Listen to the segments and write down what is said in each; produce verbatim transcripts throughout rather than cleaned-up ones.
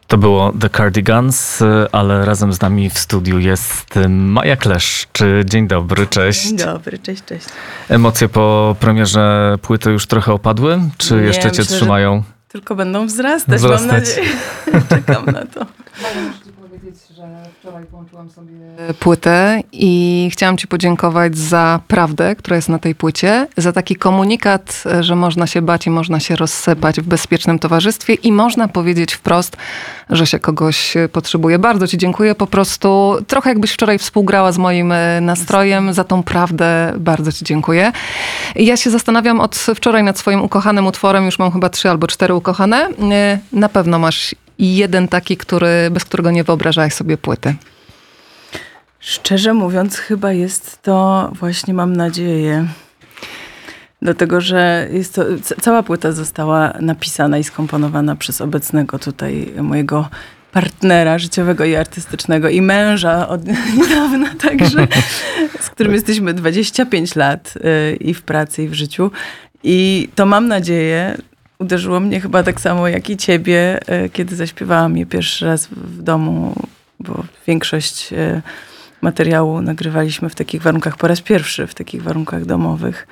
To było The Cardigans, ale razem z nami w studiu jest Maja Kleszcz. Dzień dobry, cześć. Dzień dobry, cześć, cześć. Emocje po premierze płyty już trochę opadły? Czy Nie, jeszcze cię myślę, trzymają? Tylko będą wzrastać, Wzrastać. mam nadzieję. Czekam na to. Muszę ci powiedzieć, że wczoraj połączyłam sobie płytę i chciałam ci podziękować za prawdę, która jest na tej płycie, za taki komunikat, że można się bać i można się rozsypać w bezpiecznym towarzystwie i można powiedzieć wprost, że się kogoś potrzebuje. Bardzo ci dziękuję, po prostu trochę jakbyś wczoraj współgrała z moim nastrojem, za tą prawdę bardzo ci dziękuję. Ja się zastanawiam od wczoraj nad swoim ukochanym utworem, już mam chyba trzy albo cztery ukochane. Na pewno masz i jeden taki, który, bez którego nie wyobrażałaś sobie płyty. Szczerze mówiąc, chyba jest to właśnie, mam nadzieję, dlatego, że jest to, cała płyta została napisana i skomponowana przez obecnego tutaj mojego partnera życiowego i artystycznego i męża od niedawna także, z którym jesteśmy dwadzieścia pięć lat i w pracy, i w życiu. I to, mam nadzieję, uderzyło mnie chyba tak samo jak i ciebie, kiedy zaśpiewałam je pierwszy raz w domu, bo większość materiału nagrywaliśmy w takich warunkach po raz pierwszy, w takich warunkach domowych.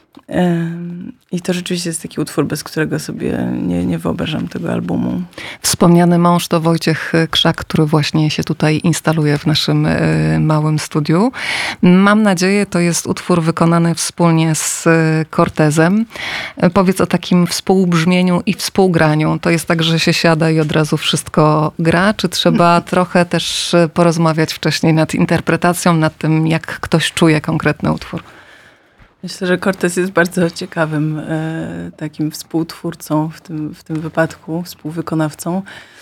I to rzeczywiście jest taki utwór, bez którego sobie nie, nie wyobrażam tego albumu. Wspomniany mąż to Wojciech Krzak, który właśnie się tutaj instaluje w naszym małym studiu. Mam nadzieję, to jest utwór wykonany wspólnie z Cortezem. Powiedz o takim współbrzmieniu i współgraniu. To jest tak, że się siada i od razu wszystko gra? Czy trzeba trochę też porozmawiać wcześniej nad interpretacją, nad tym, jak ktoś czuje konkretny utwór? Myślę, że Cortez jest bardzo ciekawym e, takim współtwórcą w tym, w tym wypadku, współwykonawcą.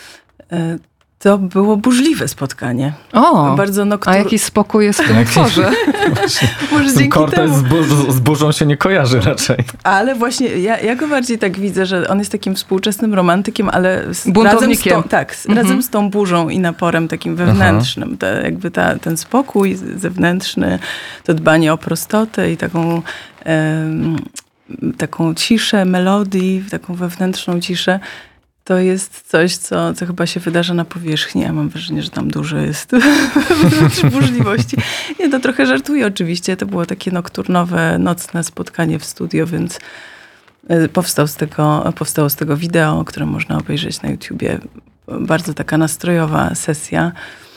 E, to było burzliwe spotkanie. O, bardzo noktur... a jaki spokój jest w tym utworze. Może dzięki Cortez temu. z, burz, z burzą się nie kojarzy raczej. Ale właśnie ja, ja go bardziej tak widzę, że on jest takim współczesnym romantykiem, ale z, buntownikiem. razem, z tą, tak, z, mhm. razem z tą burzą i naporem takim wewnętrznym. Te, jakby ta, ten spokój zewnętrzny, to dbanie o prostotę i taką, em, taką ciszę melodii, taką wewnętrzną ciszę. To jest coś, co, co chyba się wydarza na powierzchni. Ja mam wrażenie, że tam dużo jest burzliwości. Nie, to trochę żartuję oczywiście. To było takie nokturnowe, nocne spotkanie w studio, więc powstał z tego, powstało z tego wideo, które można obejrzeć na YouTubie. Bardzo taka nastrojowa sesja.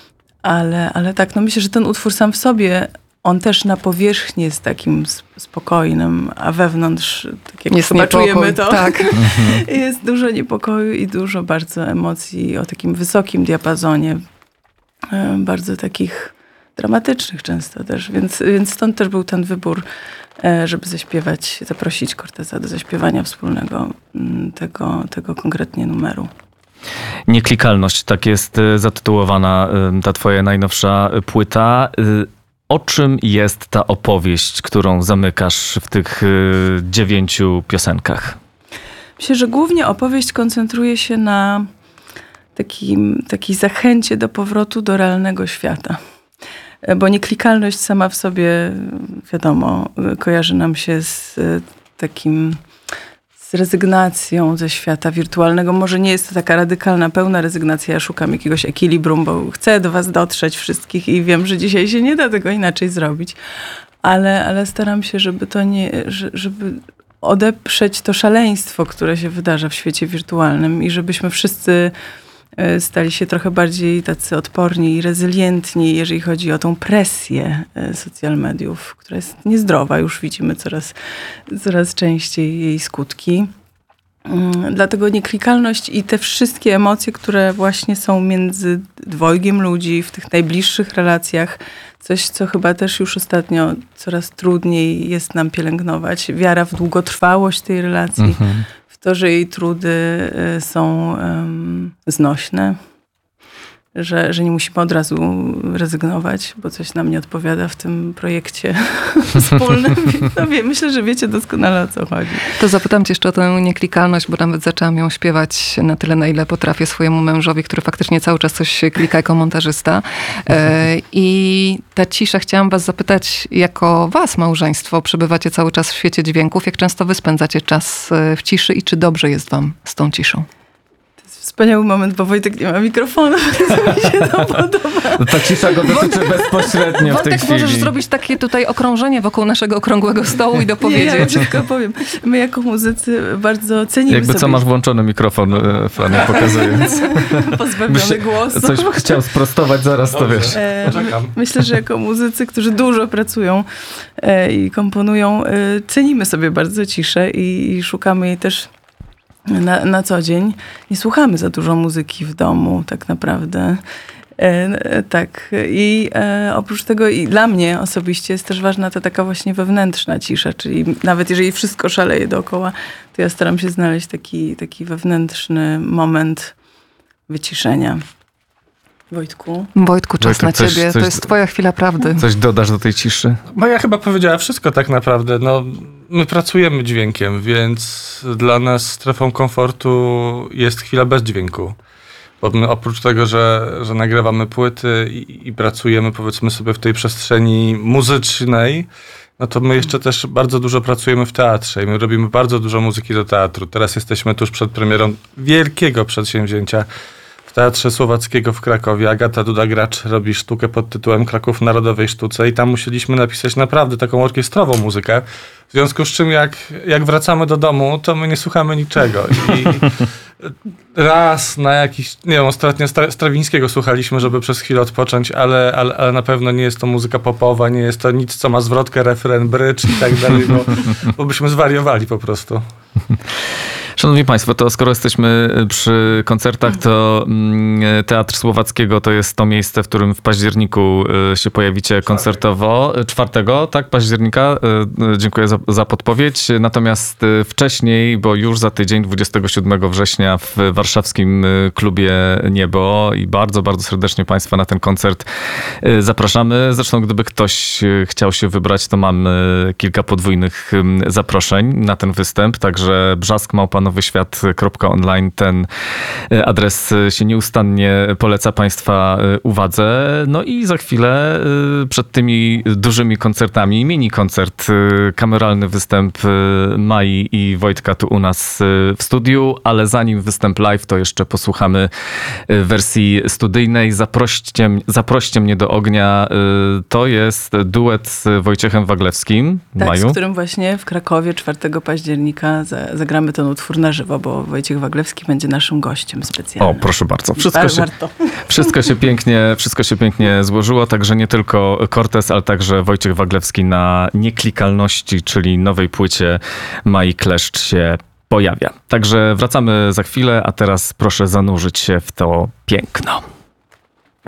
Ale, ale tak, no myślę, że ten utwór sam w sobie, on też na powierzchni jest takim spokojnym, a wewnątrz, tak jak jest chyba niepokój, czujemy to, tak. jest dużo niepokoju i dużo bardzo emocji o takim wysokim diapazonie, bardzo takich dramatycznych często też, więc, więc stąd też był ten wybór, żeby zaśpiewać, zaprosić Corteza do zaśpiewania wspólnego tego, tego konkretnie numeru. Nieklikalność, tak jest zatytułowana ta twoja najnowsza płyta. O czym jest ta opowieść, którą zamykasz w tych y, dziewięciu piosenkach? Myślę, że głównie opowieść koncentruje się na takim, takiej zachęcie do powrotu do realnego świata. Bo nieklikalność sama w sobie, wiadomo, kojarzy nam się z takim, z rezygnacją ze świata wirtualnego. Może nie jest to taka radykalna, pełna rezygnacja. Ja szukam jakiegoś ekwilibrum, bo chcę do was dotrzeć wszystkich i wiem, że dzisiaj się nie da tego inaczej zrobić. Ale, ale staram się, żeby to nie, żeby odeprzeć to szaleństwo, które się wydarza w świecie wirtualnym i żebyśmy wszyscy stali się trochę bardziej tacy odporni i rezylientni, jeżeli chodzi o tą presję social mediów, która jest niezdrowa. Już widzimy coraz, coraz częściej jej skutki. Dlatego nieklikalność i te wszystkie emocje, które właśnie są między dwojgiem ludzi, w tych najbliższych relacjach, coś, co chyba też już ostatnio coraz trudniej jest nam pielęgnować. Wiara w długotrwałość tej relacji, mhm. w to, że jej trudy są um, znośne, że, że nie musimy od razu rezygnować, bo coś nam nie odpowiada w tym projekcie wspólnym. No wie, myślę, że wiecie doskonale, o co chodzi. To zapytam cię jeszcze o tę nieklikalność, bo nawet zaczęłam ją śpiewać na tyle, na ile potrafię swojemu mężowi, który faktycznie cały czas coś klika jako montażysta. I ta cisza, chciałam was zapytać, jako was, małżeństwo, przebywacie cały czas w świecie dźwięków, jak często wy spędzacie czas w ciszy i czy dobrze jest wam z tą ciszą? wspaniały moment, bo Wojtek nie ma mikrofonu, więc mi się to podoba. No ta cisza go dotyczy bezpośrednio w tej Wojtek, chwili. możesz zrobić takie tutaj okrążenie wokół naszego okrągłego stołu i dopowiedzieć. Nie, ja wszystko powiem. My jako muzycy bardzo cenimy Jakby sobie... co, masz włączony mikrofon, e, Frania, pokazując. pozbawiony Myślę, głosu. coś chciał sprostować, zaraz to wiesz. E, Poczekam. Myślę, że jako muzycy, którzy dużo pracują e, i komponują, e, cenimy sobie bardzo ciszę i, i szukamy jej też na, na co dzień. Nie słuchamy za dużo muzyki w domu, tak naprawdę. E, e, tak. I e, oprócz tego i dla mnie osobiście jest też ważna ta taka właśnie wewnętrzna cisza, czyli nawet jeżeli wszystko szaleje dookoła, to ja staram się znaleźć taki, taki wewnętrzny moment wyciszenia. Wojtku? Wojtku, czas Wojtek, na coś- ciebie. coś- To jest twoja chwila prawdy. Coś dodasz do tej ciszy? Maja chyba powiedziała wszystko tak naprawdę. No, my pracujemy dźwiękiem, więc dla nas strefą komfortu jest chwila bez dźwięku. Bo my oprócz tego, że, że nagrywamy płyty i, i pracujemy powiedzmy sobie w tej przestrzeni muzycznej, no to my jeszcze też bardzo dużo pracujemy w teatrze i my robimy bardzo dużo muzyki do teatru. Teraz jesteśmy tuż przed premierą wielkiego przedsięwzięcia w Teatrze Słowackiego w Krakowie. Agata Duda-Gracz robi sztukę pod tytułem Kraków w Narodowej Sztuce i tam musieliśmy napisać naprawdę taką orkiestrową muzykę. W związku z czym jak, jak wracamy do domu, to my nie słuchamy niczego. I raz na jakiś, nie wiem, ostatnio Stra- Strawińskiego słuchaliśmy, żeby przez chwilę odpocząć, ale, ale, ale na pewno nie jest to muzyka popowa, nie jest to nic, co ma zwrotkę, refren, brycz i tak dalej, bo, bo byśmy zwariowali po prostu. Szanowni Państwo, to skoro jesteśmy przy koncertach, to mm, Teatr Słowackiego to jest to miejsce, w którym w październiku y, się pojawicie koncertowo. czwartego, tak, października. Y, y, Dziękuję za, za podpowiedź. Natomiast y, wcześniej, bo już za tydzień, dwudziestego siódmego września w warszawskim y, klubie Niebo i bardzo, bardzo serdecznie Państwa na ten koncert y, zapraszamy. Zresztą gdyby ktoś y, chciał się wybrać, to mamy kilka podwójnych y, zaproszeń na ten występ, także brzask małpa nowy świat kropka online. Ten adres się nieustannie poleca Państwa uwadze. No i za chwilę przed tymi dużymi koncertami, mini koncert, kameralny występ Mai i Wojtka tu u nas w studiu, ale zanim występ live, to jeszcze posłuchamy wersji studyjnej. Zaproście, zaproście mnie do ognia. To jest duet z Wojciechem Waglewskim. Tak, Maju. z którym właśnie w Krakowie czwartego października za- zagramy ten utwór na żywo, bo Wojciech Waglewski będzie naszym gościem specjalnym. O, proszę bardzo. Wszystko War- się, warto. wszystko się pięknie, wszystko się pięknie złożyło, także nie tylko Cortez, ale także Wojciech Waglewski na Nieklikalności, czyli nowej płycie Mai Kleszcz się pojawia. Także wracamy za chwilę, a teraz proszę zanurzyć się w to piękno.